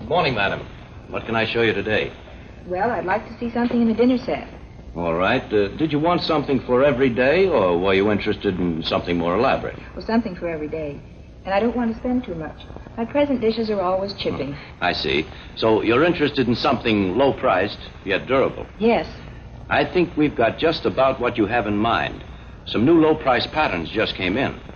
Morning, madam. What can I show you today? Well, I'd like to see something in the dinner set. All right. Did you want something for every day, or were you interested in something more elaborate? Well, something for every day. And I don't want to spend too much. My present dishes are always chipping. I see. So you're interested in something low-priced, yet durable. Yes. I think we've got just about what you have in mind. Some new low-price patterns just came in.